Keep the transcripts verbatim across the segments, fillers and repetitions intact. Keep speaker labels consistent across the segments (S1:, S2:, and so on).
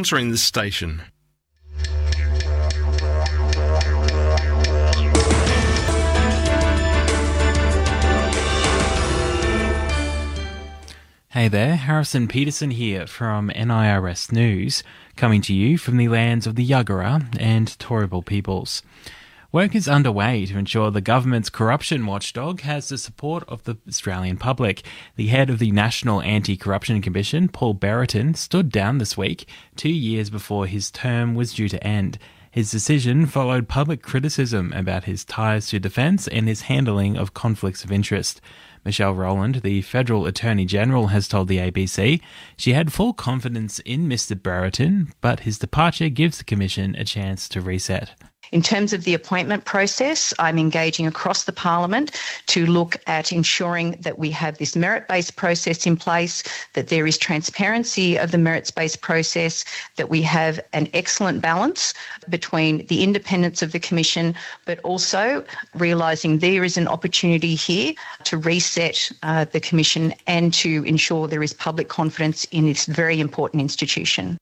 S1: sponsoring this station.
S2: Hey there, Harrison Peterson here from N I R S News, coming to you from the lands of the Yagara and Turrbal peoples. Work is underway to ensure the government's corruption watchdog has the support of the Australian public. The head of the National Anti-Corruption Commission, Paul Brereton, stood down this week, two years before his term was due to end. His decision followed public criticism about his ties to defence and his handling of conflicts of interest. Michelle Rowland, the Federal Attorney General, has told the A B C she had full confidence in Mister Brereton, but his departure gives the Commission a chance to reset.
S3: In terms of the appointment process, I'm engaging across the Parliament to look at ensuring that we have this merit-based process in place, that there is transparency of the merits-based process, that we have an excellent balance between the independence of the Commission, but also realising there is an opportunity here to reset uh, the Commission and to ensure there is public confidence in this very important institution.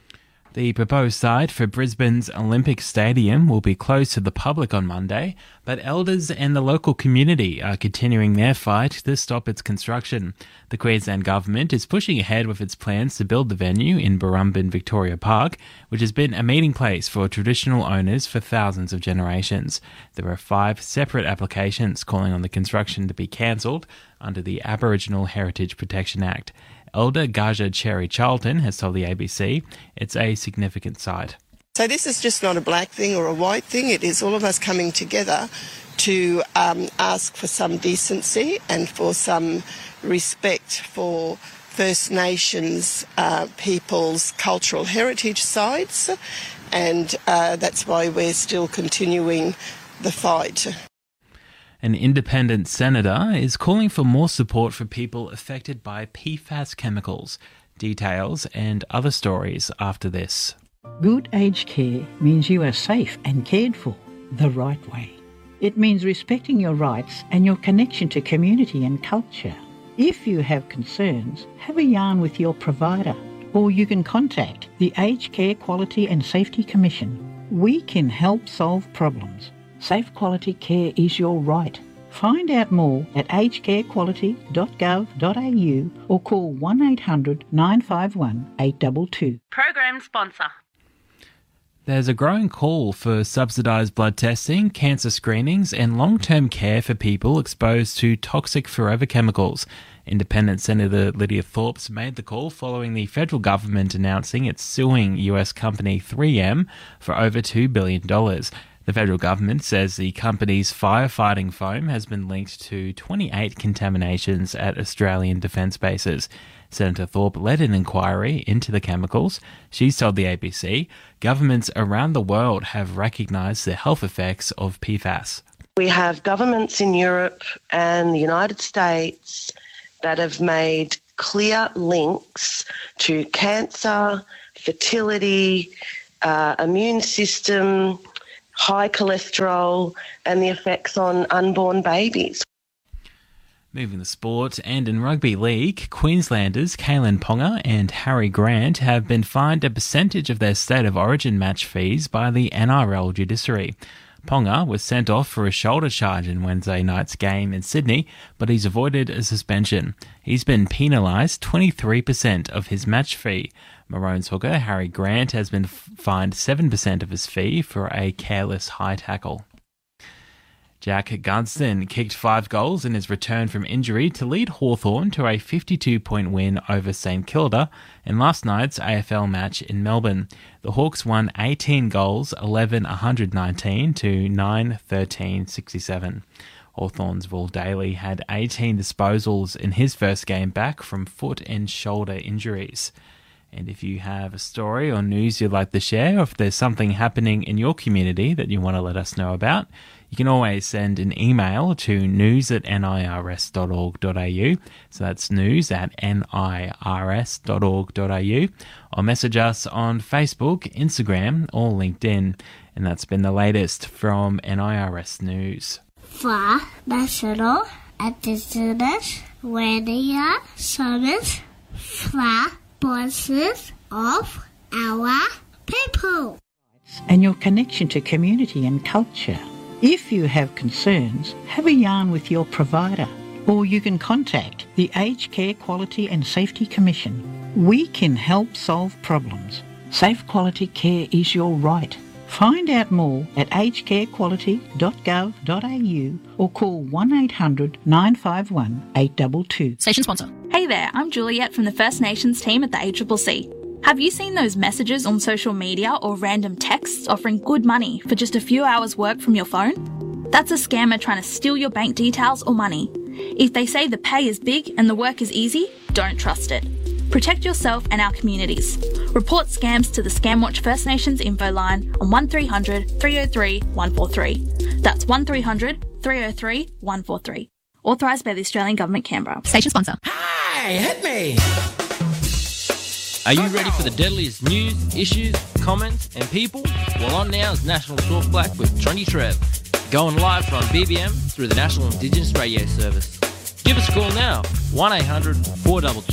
S2: The proposed site for Brisbane's Olympic Stadium will be closed to the public on Monday, but elders and the local community are continuing their fight to stop its construction. The Queensland Government is pushing ahead with its plans to build the venue in Burrumbin Victoria Park, which has been a meeting place for traditional owners for thousands of generations. There are five separate applications calling on the construction to be cancelled under the Aboriginal Heritage Protection Act. Elder Gaja Cherry Charlton has told the A B C it's a significant site.
S4: So this is just not a black thing or a white thing. It is all of us coming together to um, ask for some decency and for some respect for First Nations uh, people's cultural heritage sites, and uh, that's why we're still continuing the fight.
S2: An independent senator is calling for more support for people affected by P FAS chemicals. Details and other stories after this.
S5: Good aged care means you are safe and cared for the right way. It means respecting your rights and your connection to community and culture. If you have concerns, have a yarn with your provider, or you can contact the Aged Care Quality and Safety Commission. We can help solve problems. Safe quality care is your right. Find out more at aged care quality dot gov dot a u or call one eight hundred nine five one eight two two.
S6: Program sponsor.
S2: There's a growing call for subsidised blood testing, cancer screenings and long-term care for people exposed to toxic forever chemicals. Independent Senator Lydia Thorpe made the call following the federal government announcing it's suing U S company three M for over two billion dollars. The federal government says the company's firefighting foam has been linked to twenty-eight contaminations at Australian defence bases. Senator Thorpe led an inquiry into the chemicals. She's told the A B C governments around the world have recognised the health effects of P FAS.
S7: We have governments in Europe and the United States that have made clear links to cancer, fertility, uh, immune system, high cholesterol and the effects on unborn babies.
S2: Moving the sport, and in rugby league, Queenslanders Kalyn Ponga and Harry Grant have been fined a percentage of their state of origin match fees by the N R L judiciary. Ponga was sent off for a shoulder charge in Wednesday night's game in Sydney, but he's avoided a suspension. He's been penalised twenty-three percent of his match fee. Maroons hooker Harry Grant has been fined seven percent of his fee for a careless high tackle. Jack Gunston kicked five goals in his return from injury to lead Hawthorn to a fifty-two point win over St Kilda in last night's A F L match in Melbourne. The Hawks won eighteen goals, eleven one nineteen to nine thirteen sixty-seven. Hawthorn's Will Daly had eighteen disposals in his first game back from foot and shoulder injuries. And if you have a story or news you'd like to share, or if there's something happening in your community that you want to let us know about, you can always send an email to news at nirs dot org dot a u. So that's news at nirs dot org dot a u. Or message us on Facebook, Instagram, or LinkedIn. And that's been the latest from N I R S News.
S8: For National Indigenous Radio Service, for Voices of our people.
S5: And your connection to community and culture. If you have concerns, have a yarn with your provider, or you can contact the Aged Care Quality and Safety Commission. We can help solve problems. Safe quality care is your right. Find out more at aged care quality dot gov dot a u or call one eight hundred nine five one eight two two.
S1: Station sponsor. Hey there, I'm Juliet from the First Nations team at the A C C C. Have you seen those messages on social media or random texts offering good money for just a few hours work from your phone? That's a scammer trying to steal your bank details or money. If they say the pay is big and the work is easy, don't trust it. Protect yourself and our communities. Report scams to the Scamwatch First Nations info line on one three hundred three oh three one four three. That's one three hundred three oh three one four three. Authorised by the Australian Government, Canberra. Station sponsor.
S6: Hi, hit me!
S9: Are you ready for the deadliest news, issues, comments and people? Well, on now is National Talk Black with Tronny Trev. Going live from B B M through the National Indigenous Radio Service. Give us a call now, one eight hundred four two two